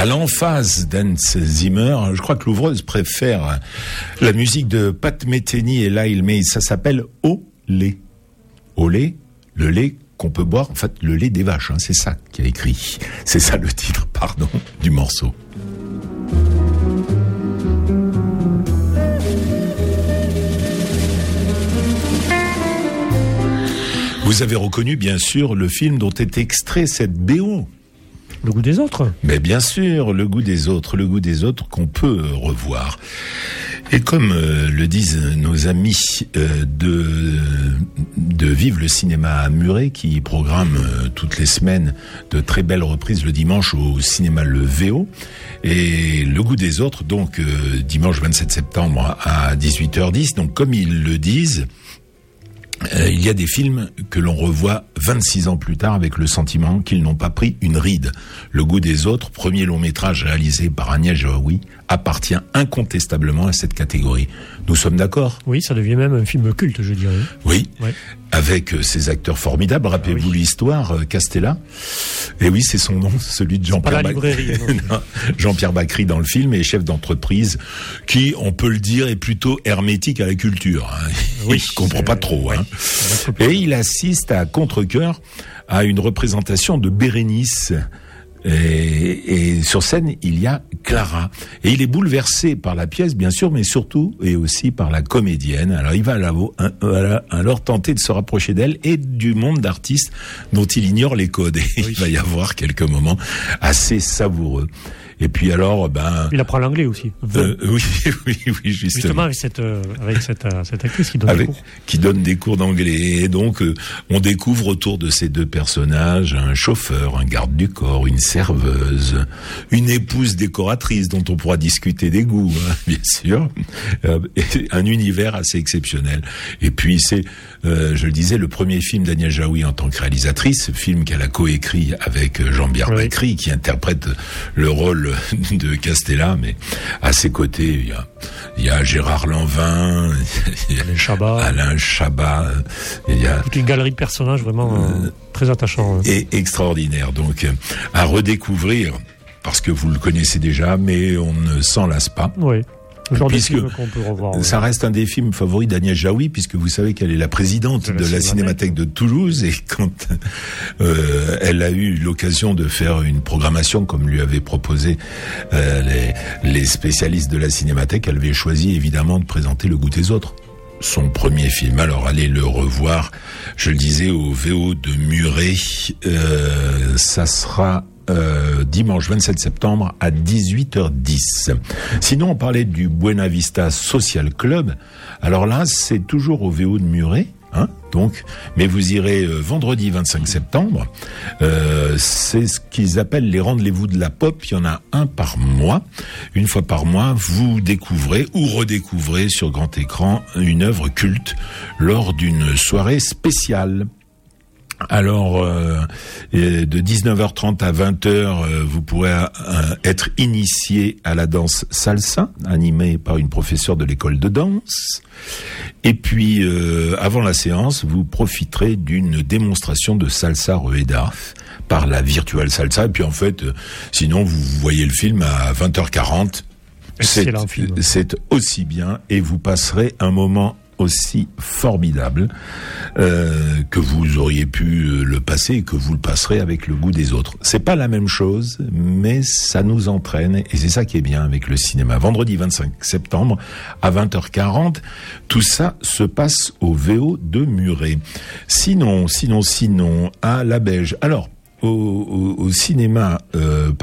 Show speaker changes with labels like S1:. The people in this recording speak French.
S1: À l'emphase d'Hans Zimmer, je crois que l'ouvreuse préfère la musique de Pat Metheny et Lyle May. Ça s'appelle Olé. Olé, le lait qu'on peut boire, en fait le lait des vaches, c'est ça qui a écrit. C'est ça le titre, du morceau. Vous avez reconnu bien sûr le film dont est extrait cette BO.
S2: Le goût des autres. Mais
S1: bien sûr, le goût des autres qu'on peut revoir. Et comme le disent nos amis de Vive le cinéma à Muret, qui programment toutes les semaines de très belles reprises le dimanche au cinéma Le VO, et le goût des autres, donc dimanche 27 septembre à 18h10. Donc comme ils le disent, il y a des films que l'on revoit 26 ans plus tard avec le sentiment qu'ils n'ont pas pris une ride. Le goût des autres, premier long métrage réalisé par Agnès Jaoui, appartient incontestablement à cette catégorie. Nous sommes d'accord ?
S2: Oui, ça devient même un film culte, je dirais.
S1: Oui, ouais. Avec ces acteurs formidables. Rappelez-vous l'histoire, Castella. Et oui, c'est son nom, celui de Jean-Pierre Bacri. Jean-Pierre Bacri dans le film est chef d'entreprise qui, on peut le dire, est plutôt hermétique à la culture. Oui, il comprend pas trop. Et il assiste à contre-cœur à une représentation de Bérénice. Et sur scène, il y a Clara. Et il est bouleversé par la pièce, bien sûr, mais surtout et aussi par la comédienne. Alors il va alors tenter de se rapprocher d'elle et du monde d'artistes dont il ignore les codes. Et il va y avoir quelques moments assez savoureux. Et puis alors, il
S2: apprend l'anglais aussi.
S1: Oui, justement.
S2: Avec cette actrice
S1: qui donne des cours d'anglais. Et donc, on découvre autour de ces deux personnages un chauffeur, un garde du corps, une serveuse, une épouse décoratrice dont on pourra discuter des goûts, bien sûr. Un univers assez exceptionnel. Et puis, c'est, je le disais, le premier film d'Agnès Jaoui en tant que réalisatrice, film qu'elle a coécrit avec Jean-Pierre Bacri, qui interprète le rôle de Castella, mais à ses côtés il y a Gérard Lanvin, Alain Chabat, il y a
S2: toute une galerie de personnages vraiment très attachants
S1: et extraordinaires, donc à redécouvrir parce que vous le connaissez déjà, mais on ne s'en lasse pas.
S2: Oui.
S1: Puisque
S2: qu'on peut revoir,
S1: ça reste un des films favoris d'Agnès Jaoui, puisque vous savez qu'elle est la présidente de la Cinémathèque de Toulouse, et quand elle a eu l'occasion de faire une programmation comme lui avaient proposé les spécialistes de la Cinémathèque, elle avait choisi évidemment de présenter Le goût des autres, son premier film. Alors allez le revoir, je le disais, au VO de Muret, ça sera dimanche 27 septembre à 18h10. Sinon, on parlait du Buena Vista Social Club. Alors là, c'est toujours au VO de Muret, donc, mais vous irez vendredi 25 septembre. C'est ce qu'ils appellent les rendez-vous de la pop. Il y en a un par mois. Une fois par mois, vous découvrez ou redécouvrez sur grand écran une œuvre culte lors d'une soirée spéciale. Alors, de 19h30 à 20h, vous pourrez être initié à la danse salsa, animée par une professeure de l'école de danse. Et puis, avant la séance, vous profiterez d'une démonstration de salsa rueda par la Virtual Salsa. Et puis, en fait, sinon, vous voyez le film à 20h40. C'est aussi bien, et vous passerez un moment aussi formidable que vous auriez pu le passer et que vous le passerez avec le goût des autres. C'est pas la même chose, mais ça nous entraîne et c'est ça qui est bien avec le cinéma. Vendredi 25 septembre à 20h40, tout ça se passe au VO de Muret. Sinon, à la Belge. Alors, au cinéma